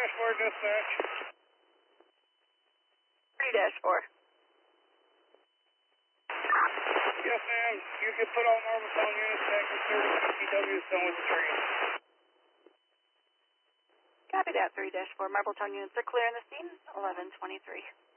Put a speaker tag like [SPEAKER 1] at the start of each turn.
[SPEAKER 1] dispatch.
[SPEAKER 2] 3-4.
[SPEAKER 1] Yes, ma'am. You can put all Marbletown units back in service. DPW is done with the train.
[SPEAKER 2] Copy that, 3-4. Marbletown units are clear in the scene, 11:23.